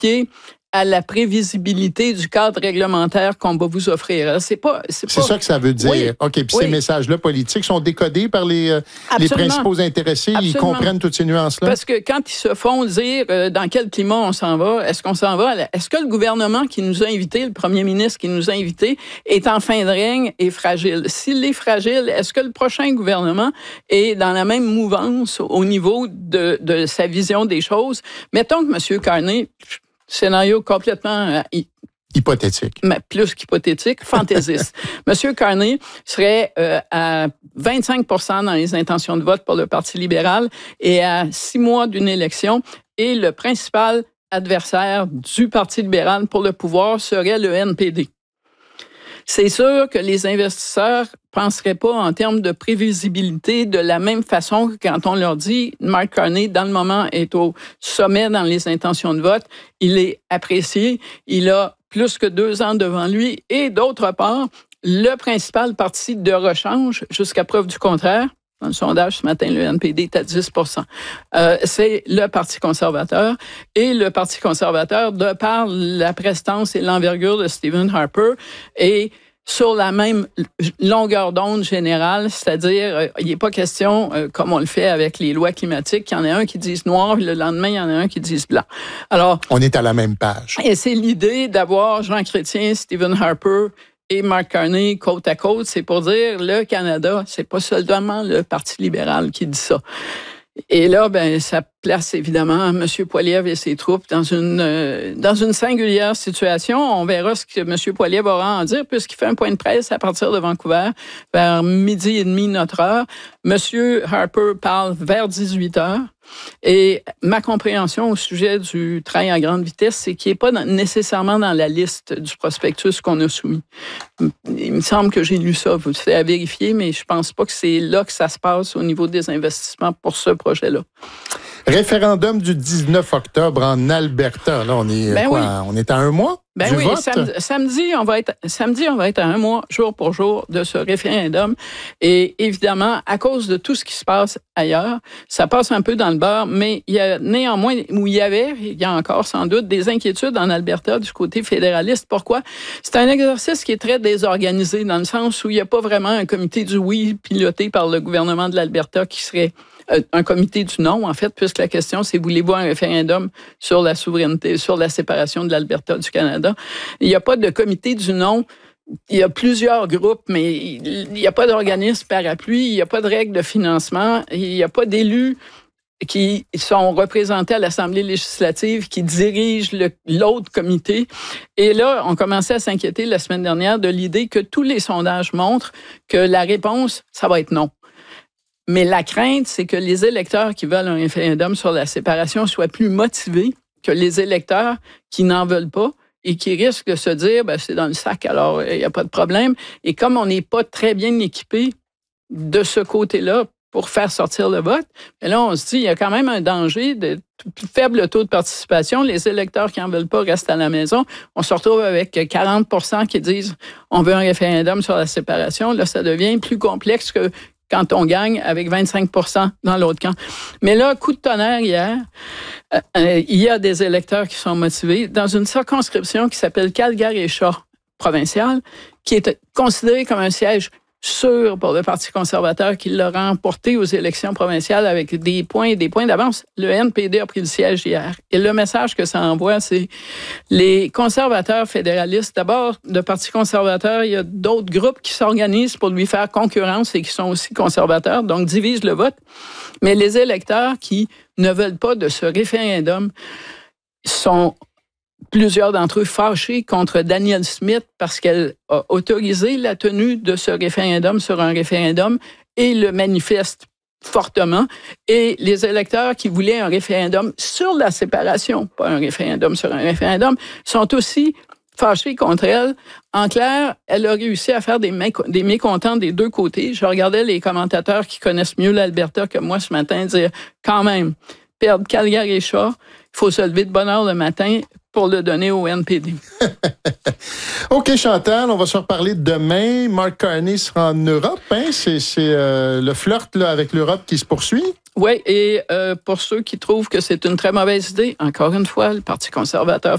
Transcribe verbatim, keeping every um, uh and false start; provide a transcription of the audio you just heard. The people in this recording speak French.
appliquer à la prévisibilité du cadre réglementaire qu'on va vous offrir. C'est pas, c'est pas... C'est ça que ça veut dire. Oui. OK, puis oui. Ces messages-là politiques sont décodés par les, euh, les principaux intéressés. Absolument. Ils comprennent toutes ces nuances-là? Parce que quand ils se font dire euh, dans quel climat on s'en va, est-ce qu'on s'en va? Est-ce que le gouvernement qui nous a invités, le premier ministre qui nous a invités, est en fin de règne et fragile? S'il est fragile, est-ce que le prochain gouvernement est dans la même mouvance au niveau de, de sa vision des choses? Mettons que M. Carney... Scénario complètement euh, hypothétique. Mais plus qu'hypothétique, fantaisiste. Monsieur Carney serait euh, à vingt-cinq pour cent dans les intentions de vote pour le Parti libéral et à six mois d'une élection. Et le principal adversaire du Parti libéral pour le pouvoir serait le N P D. C'est sûr que les investisseurs ne penseraient pas en termes de prévisibilité de la même façon que quand on leur dit Mark Carney, dans le moment, est au sommet dans les intentions de vote. Il est apprécié. Il a plus que deux ans devant lui. Et d'autre part, le principal parti de rechange, jusqu'à preuve du contraire, dans le sondage ce matin, le N P D est à dix pour cent. Euh, c'est le Parti conservateur. Et le Parti conservateur, de par la prestance et l'envergure de Stephen Harper, est sur la même longueur d'onde générale, c'est-à-dire, euh, il n'est pas question, euh, comme on le fait avec les lois climatiques, qu'il y en a un qui dise noir, puis le lendemain, il y en a un qui dise blanc. Alors, on est à la même page. Et c'est l'idée d'avoir Jean Chrétien, Stephen Harper et Mark Carney côte à côte, c'est pour dire le Canada, c'est pas seulement le Parti libéral qui dit ça. Et là, ben, ça place évidemment M. Poilievre et ses troupes dans une, euh, dans une singulière situation. On verra ce que M. Poilievre aura à en dire puisqu'il fait un point de presse à partir de Vancouver vers midi et demi notre heure. M. Harper parle vers dix-huit heures. Et ma compréhension au sujet du train à grande vitesse, c'est qu'il n'est pas dans, nécessairement dans la liste du prospectus qu'on a soumis. Il me semble que j'ai lu ça, vous savez, à vérifier, mais je ne pense pas que c'est là que ça se passe au niveau des investissements pour ce projet-là. Référendum du dix-neuf octobre en Alberta. Là, on est ben quoi? Oui. On est à un mois ben du oui, vote? Samedi, samedi, on va être, samedi, on va être à un mois, jour pour jour, de ce référendum. Et évidemment, à cause de tout ce qui se passe ailleurs, ça passe un peu dans le beurre, mais il y a néanmoins, où il y avait, il y a encore sans doute, des inquiétudes en Alberta du côté fédéraliste. Pourquoi? C'est un exercice qui est très désorganisé, dans le sens où il n'y a pas vraiment un comité du oui piloté par le gouvernement de l'Alberta qui serait un comité du non, en fait, puisque la question, c'est voulez-vous un référendum sur la souveraineté, sur la séparation de l'Alberta du Canada? Il n'y a pas de comité du non. Il y a plusieurs groupes, mais il n'y a pas d'organisme parapluie, il n'y a pas de règles de financement, il n'y a pas d'élus qui sont représentés à l'Assemblée législative, qui dirigent le, l'autre comité. Et là, on commençait à s'inquiéter la semaine dernière de l'idée que tous les sondages montrent que la réponse, ça va être non. Mais la crainte, c'est que les électeurs qui veulent un référendum sur la séparation soient plus motivés que les électeurs qui n'en veulent pas et qui risquent de se dire, ben, c'est dans le sac, alors il n'y a pas de problème. Et comme on n'est pas très bien équipé de ce côté-là pour faire sortir le vote, mais là, on se dit, il y a quand même un danger de plus faible taux de participation. Les électeurs qui n'en veulent pas restent à la maison. On se retrouve avec quarante pour cent qui disent, on veut un référendum sur la séparation. Là, ça devient plus complexe que quand on gagne avec vingt-cinq pour cent dans l'autre camp. Mais là, coup de tonnerre hier, euh, il y a des électeurs qui sont motivés dans une circonscription qui s'appelle Calgary-Shaw provinciale, qui est considérée comme un siège sûr pour le Parti conservateur qui l'a remporté aux élections provinciales avec des points et des points d'avance. Le N P D a pris le siège hier. Et le message que ça envoie, c'est les conservateurs fédéralistes. D'abord, le Parti conservateur, il y a d'autres groupes qui s'organisent pour lui faire concurrence et qui sont aussi conservateurs, donc divisent le vote. Mais les électeurs qui ne veulent pas de ce référendum sont plusieurs d'entre eux fâchés contre Danielle Smith parce qu'elle a autorisé la tenue de ce référendum sur un référendum et le manifeste fortement. Et les électeurs qui voulaient un référendum sur la séparation, pas un référendum sur un référendum, sont aussi fâchés contre elle. En clair, elle a réussi à faire des, méc- des mécontents des deux côtés. Je regardais les commentateurs qui connaissent mieux l'Alberta que moi ce matin dire quand même, perdre Calgary-Shaw, il faut se lever de bonne heure le matin pour le donner au N P D. OK, Chantal, on va se reparler demain. Mark Carney sera en Europe. Hein? C'est, c'est euh, le flirt là, avec l'Europe qui se poursuit. Oui, et euh, pour ceux qui trouvent que c'est une très mauvaise idée, encore une fois, le Parti conservateur